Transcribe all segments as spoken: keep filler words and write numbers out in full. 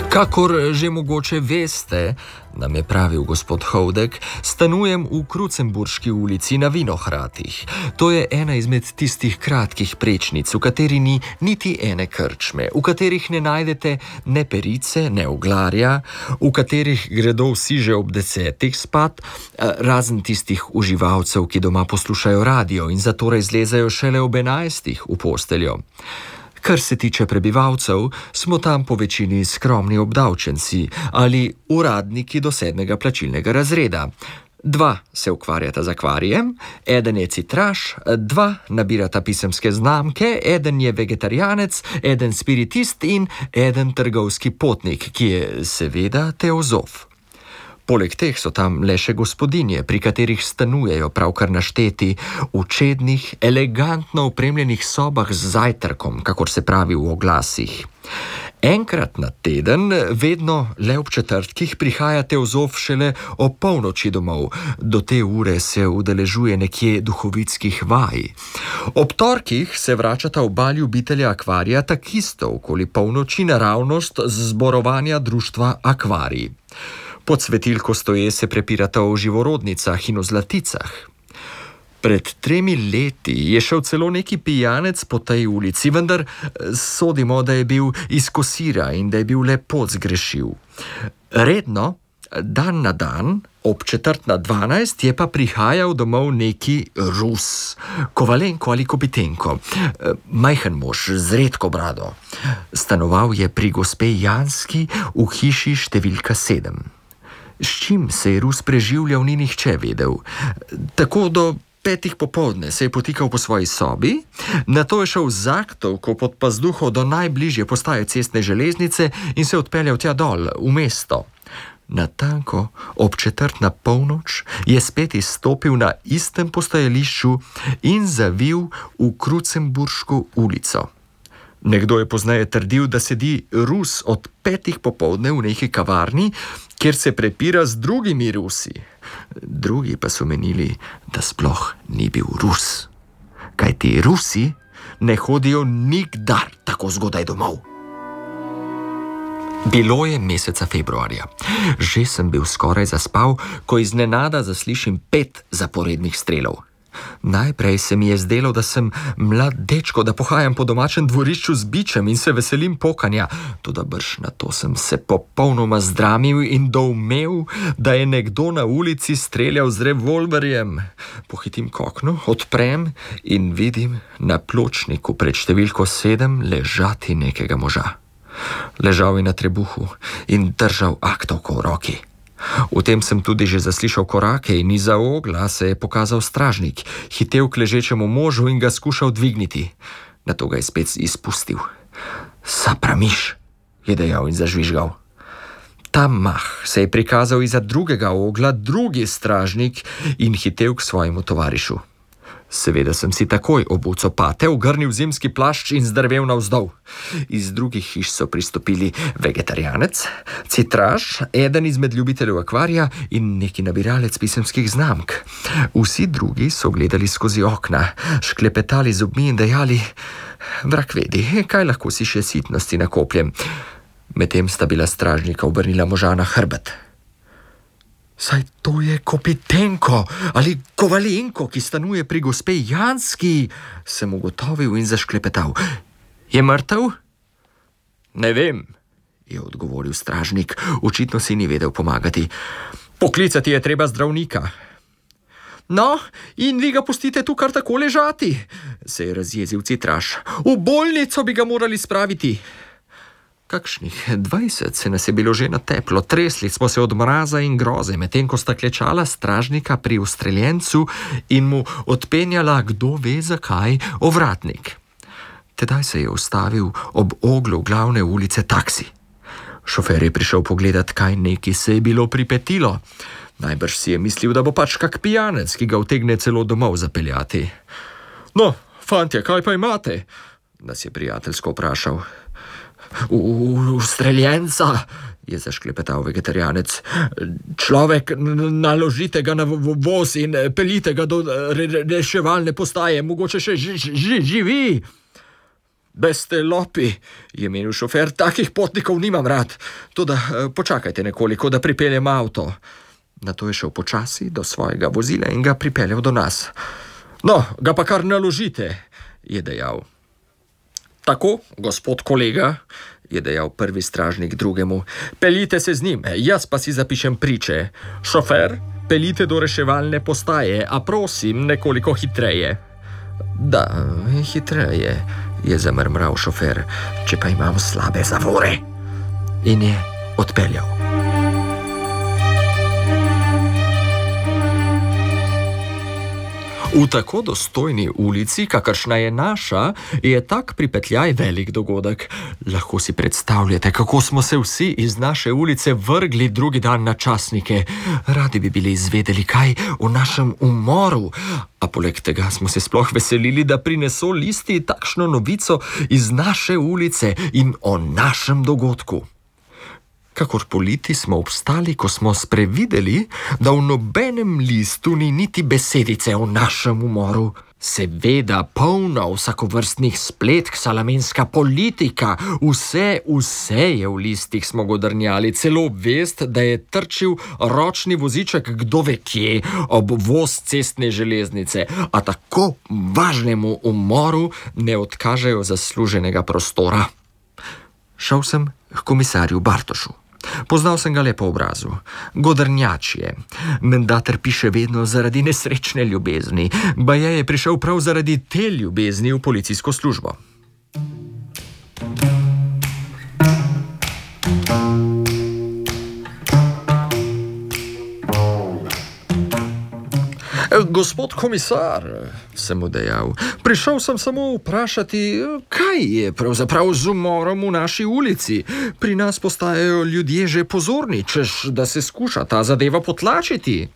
Kakor že mogoče veste, nam je pravil gospod Hovdek, stanujem v Krucemburški ulici na Vinohradih. To je ena izmed tistih kratkih prečnic, v kateri ni niti ene krčme, v katerih ne najdete ne perice, ne oglarja, v katerih gredo vsi že ob desetih spat, razen tistih uživalcev, ki doma poslušajo radio in zatorej zlezajo šele ob enajstih v posteljo. Kar se tiče prebivalcev, smo tam po večini skromni obdavčenci ali uradniki do sedmega plačilnega razreda. Dva se ukvarjata z akvarijem, eden je citraš, dva nabirata pisemske znamke, eden je vegetarijanec, eden spiritist in eden trgovski potnik, ki je seveda teozof. Poleg teh so tam le še gospodinje, pri katerih stanujejo pravkar našteti v čednih, elegantno opremljenih sobah z zajtrkom, kakor se pravi v oglasih. Enkrat na teden, vedno le ob četrtkih, prihaja teozof šele o polnoči domov. Do te ure se udeležuje nekje duhovitskih vaj. Ob torkih se vračata oba ljubitelja akvarija takisto okoli polnoči naravnost z zborovanja društva Akvarij. Pod svetilko stoje se prepirata o živorodnicah in o zlaticah. Pred tremi leti je šel celo neki pijanec po tej ulici, vendar sodimo, da je bil iz kosira in da je bil le pot zgrešil. Redno, dan na dan, ob četrt na dvanajst, je pa prihajal domov neki Rus, Kovalenko ali Kopitenko, majhen mož z redko brado. Stanoval je pri gospe Janski v hiši številka sedem. S čim se je Rus preživljal, ni nihče vedel. Tako do petih popoldne se je potikal po svoji sobi, nato je šel z aktovko pod pazduho do najbližje postaje cestne železnice in se odpeljal tja dol, v mesto. Natanko ob četrt na polnoč je spet izstopil na istem postajališču in zavil v Krucemburško ulico. Nekdo je pozneje trdil, da sedi Rus od petih popoldne v neki kavarni, kjer se prepira z drugimi Rusi. Drugi pa so menili, da sploh ni bil Rus. Kajti Rusi ne hodijo nikdar tako zgodaj domov. Bilo je meseca februarja. Že sem bil skoraj zaspal, ko iznenada zaslišim pet zaporednih strelov. Najprej se mi je zdelo, da sem mlad dečko, da pohajam po domačem dvorišču z bičem in se veselim pokanja. Toda brž na to sem se popolnoma zdramil in doumel, da je nekdo na ulici streljal z revolverjem. Pohitim k oknu, odprem in vidim na pločniku pred številko sedem ležati nekega moža. Ležal je na trebuhu in držal aktovko v roki. V tem sem tudi že zaslišal korake in iza ogla se je pokazal stražnik, hitel k ležečemu možu in ga skušal dvigniti. Nato ga je spet izpustil. Sapramiš, je dejal in zažvižgal. Ta mah se je prikazal iza drugega ogla drugi stražnik in hitel k svojemu tovarišu. Seveda sem si takoj obul copate, ugrnil zimski plašč in zdrvel navzdol. Iz drugih hiš so pristopili vegetarijanec, citraš, eden izmed ljubiteljev akvarija in neki nabiralec pisemskih znamk. Vsi drugi so gledali skozi okna, šklepetali zobmi in dejali: vrag vedi, kaj lahko si še sitnosti nakopljem. Medtem sta bila stražnika obrnila moža na hrbet. Saj to je Kopitenko ali Kovalenko, ki stanuje pri gospe Janski, sem ugotovil in zašklepetal. Je mrtev? Ne vem, je odgovoril stražnik, očitno si ni vedel pomagati. Poklicati je treba zdravnika. No, in vi ga pustite tu kar tako ležati, se je razjezil citraš. V bolnico bi ga morali spraviti. Kakšnih dvajset se nas je bilo že nateplo, tresli smo se od mraza in groze, medtem ko sta klečala stražnika pri ustreljencu in mu odpenjala, kdo ve zakaj, ovratnik. Tedaj se je ustavil ob oglu glavne ulice taksi. Šofer je prišel pogledat, kaj neki se je bilo pripetilo. Najbrž si je mislil, da bo pač kak pijanec, ki ga utegne celo domov zapeljati. No, fantje, kaj pa imate? Nas je prijateljsko vprašal. Ustreljenca, je zašklepetal vegetarijanec. Človek, naložite ga na voz in peljite ga do reševalne postaje, mogoče še živi. Da ste lopi, je menil šofer, takih potnikov nimam rad. Toda počakajte nekoliko, da pripeljem avto. Nato je šel počasi do svojega vozila in ga pripeljal do nas. No, ga pa kar naložite, je dejal. Tako, gospod kolega, je dejal prvi stražnik drugemu, peljite se z njim, jaz pa si zapišem priče. Šofer, peljite do reševalne postaje, a prosim, nekoliko hitreje. Da, hitreje, je zamrmral šofer, če pa imam slabe zavore. In je odpeljal. V tako dostojni ulici, kakršna je naša, je tak pripetljaj velik dogodek. Lahko si predstavljate, kako smo se vsi iz naše ulice vrgli drugi dan na časnike. Radi bi bili izvedeli kaj o našem umoru, a poleg tega smo se sploh veselili, da prineso listi takšno novico iz naše ulice in o našem dogodku. Kakor politi smo obstali, ko smo sprevideli, da v nobenem listu ni niti besedice o našem umoru. Seveda polna vsakovrstnih spletk, salamenska politika, vse, vse je v listih, smo godrnjali, celo vest, da je trčil ročni voziček kdo ve kje ob voz cestne železnice, a tako važnemu umoru ne odkažejo zasluženega prostora. Šel sem k komisarju Bartošu. Poznal sem ga le po obrazu. Godrnjač je. Menda trpi še vedno zaradi nesrečne ljubezni. Baje je prišel prav zaradi te ljubezni v policijsko službo. Gospod komisar, sem mu dejal, prišel sem samo vprašati, kaj je pravzaprav z umorom v naši ulici. Pri nas postajajo ljudje že pozorni, češ da se skuša ta zadeva potlačiti.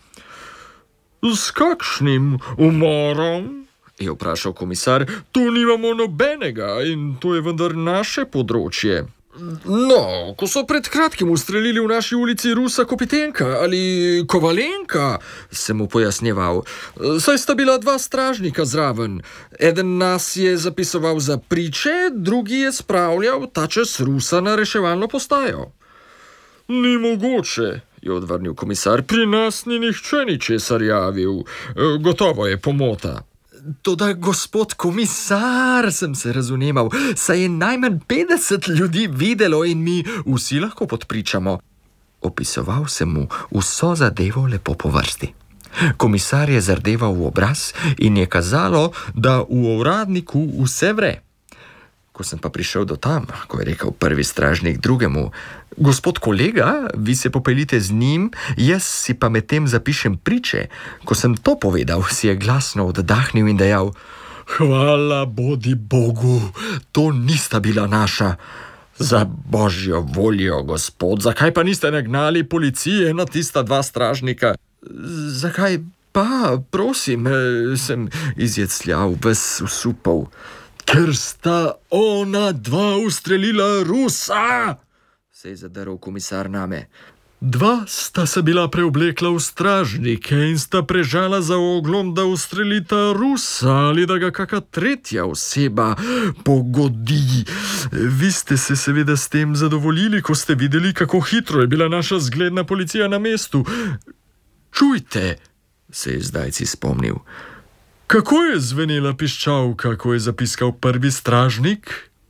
S kakšnim umorom? Je vprašal komisar. Tu nimamo nobenega in to je vendar naše področje. No, ko so pred kratkim ustrelili v naši ulici Rusa Kopitenka ali Kovalenka, sem mu pojasnjeval, saj sta bila dva stražnika zraven. Eden nas je zapisoval za priče, drugi je spravljal ta čas Rusa na reševalno postajo. Ni mogoče, je odvrnil komisar, pri nas ni nihče ničesar javil. Gotovo je pomota. Toda, gospod komisar, sem se razumeval, saj je najmanj petdeset ljudi videlo in mi vsi lahko podpričamo. Opisoval sem mu vso zadevo lepo po vrsti. Komisar je zardeval v obraz in je kazalo, da v uradniku vse vre. Ko sem pa prišel do tam, ko je rekel prvi stražnik drugemu, gospod kolega, vi se popeljite z njim, jaz si pa medtem zapišem priče. Ko sem to povedal, si je glasno oddahnil in dejal, hvala bodi Bogu, to nista bila naša. Za božjo voljo, gospod, zakaj pa niste nagnali policije na tista dva stražnika? Zakaj pa, prosim, sem izjecljal, ves usupal. Ker sta ona dva ustrelila Rusa, se je zadrl komisar name. Dva sta se bila preoblekla v stražnike in sta prežala za oglom, da ustrelita Rusa ali da ga kaka tretja oseba pogodi. Vi ste se seveda s tem zadovoljili, ko ste videli, kako hitro je bila naša zgledna policija na mestu. Čujte, se je zdajci spomnil. Kako je zvenela piščalka, ko je zapiskal prvi stražnik?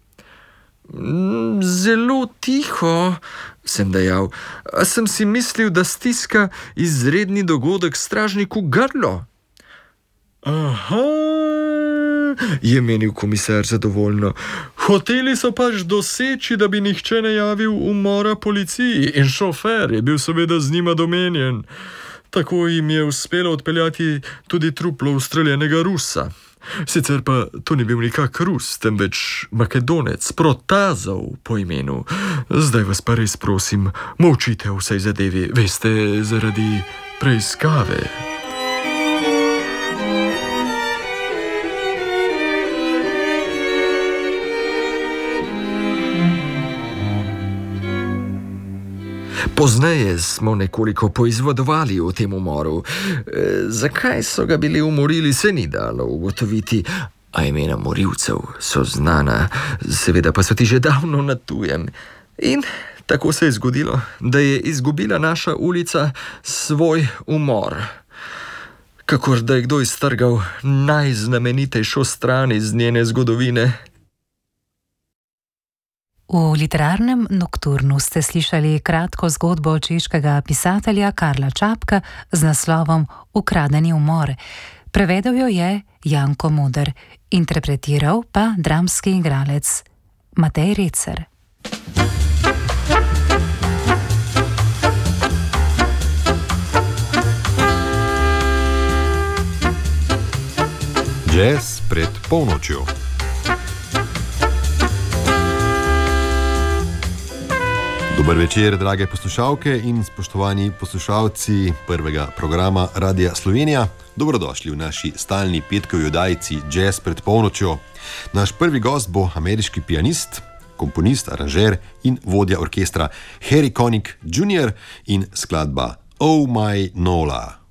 Zelo tiho, sem dejal. A sem si mislil, da stiska izredni dogodek stražniku grlo. Aha, je menil komisar zadovoljno. Hoteli so pač doseči, da bi nihče ne javil umora policiji in šofer je bil seveda z njima domenjen. Tako jim je uspelo odpeljati tudi truplo ustreljenega Rusa. Sicer pa to ni bil nikak Rus, temveč Makedonec, Protazov po imenu. Zdaj vas pa res prosim, molčite o vsej zadevi, veste, zaradi preiskave. Pozneje smo nekoliko poizvedovali o tem umoru. E, zakaj so ga bili umorili, se ni dalo ugotoviti, A imena morilcev so znana, seveda pa so ti že davno na tujem. In tako se je zgodilo, da je izgubila naša ulica svoj umor. Kakor da je kdo iztrgal najznamenitejšo stran iz njene zgodovine. V literarnem Nokturnu ste slišali kratko zgodbo češkega pisatelja Karla Čapka z naslovom Ukradeni umor. Prevedel jo je Janko Moder, interpretiral pa dramski igralec Matej Recer. Jazz pred polnočjo. Dober večer, drage poslušalke in spoštovani poslušalci prvega programa Radia Slovenija. Dobrodošli v naši stalni petkovi oddaji Jazz pred polnočjo. Naš prvi gost bo ameriški pianist, komponist, aranžer in vodja orkestra Harry Connick junior in skladba Oh My Nola.